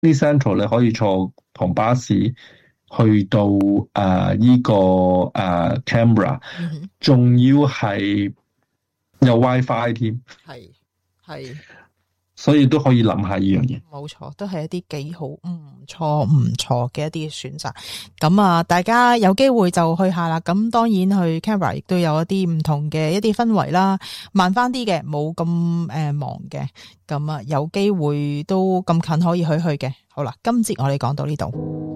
Sydney Central 你可以坐同巴士去到Canberra，仲要係有 WiFi 添， 係， 所以都可以諗下呢樣嘢。 冇錯，都係一啲幾好唔錯嘅一啲選擇。咁啊，大家有機會就去下啦。咁當然去 Canberra 亦都有一啲唔同嘅一啲氛圍啦，慢翻啲嘅，冇咁忙嘅。咁啊，有機會都咁近可以去嘅。好啦，今節我哋講到呢度。